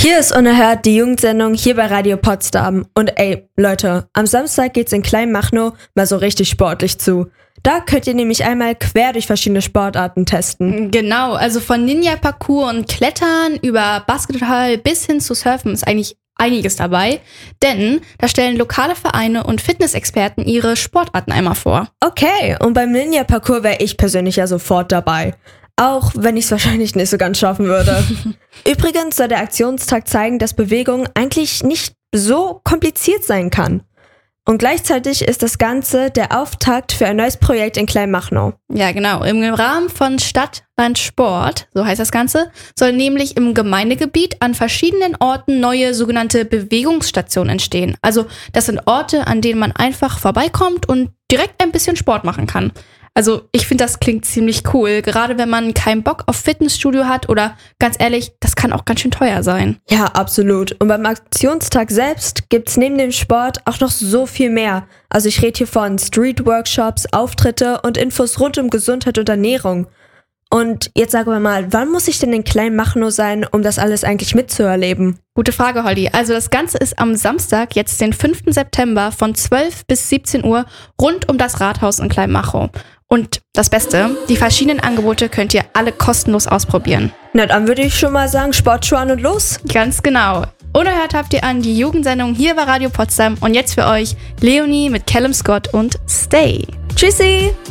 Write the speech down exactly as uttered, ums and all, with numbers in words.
Hier ist Unerhört, die Jugendsendung hier bei Radio Potsdam. Und ey, Leute, am Samstag geht's in Kleinmachnow mal so richtig sportlich zu. Da könnt ihr nämlich einmal quer durch verschiedene Sportarten testen. Genau, also von Ninja-Parcours und Klettern über Basketball bis hin zu Surfen ist eigentlich einiges dabei. Denn da stellen lokale Vereine und Fitnessexperten ihre Sportarten einmal vor. Okay, und beim Ninja-Parcours wäre ich persönlich ja sofort dabei. Auch wenn ich es wahrscheinlich nicht so ganz schaffen würde. Übrigens soll der Aktionstag zeigen, dass Bewegung eigentlich nicht so kompliziert sein kann. Und gleichzeitig ist das Ganze der Auftakt für ein neues Projekt in Kleinmachnow. Ja, genau. Im Rahmen von Stadt, Land, Sport, so heißt das Ganze, soll nämlich im Gemeindegebiet an verschiedenen Orten neue sogenannte Bewegungsstationen entstehen. Also das sind Orte, an denen man einfach vorbeikommt und direkt ein bisschen Sport machen kann. Also ich finde, das klingt ziemlich cool, gerade wenn man keinen Bock auf Fitnessstudio hat oder ganz ehrlich, das kann auch ganz schön teuer sein. Ja, absolut. Und beim Aktionstag selbst gibt's neben dem Sport auch noch so viel mehr. Also ich rede hier von Street-Workshops, Auftritte und Infos rund um Gesundheit und Ernährung. Und jetzt sagen wir mal, wann muss ich denn in Kleinmachnow sein, um das alles eigentlich mitzuerleben? Gute Frage, Holly. Also das Ganze ist am Samstag, jetzt den fünften September von zwölf bis siebzehn Uhr rund um das Rathaus in Kleinmachnow. Und das Beste, die verschiedenen Angebote könnt ihr alle kostenlos ausprobieren. Na, dann würde ich schon mal sagen, Sportschuhe an und los. Ganz genau. Unerhört habt ihr an die Jugendsendung hier bei Radio Potsdam und jetzt für euch Leonie mit Callum Scott und Stay. Tschüssi!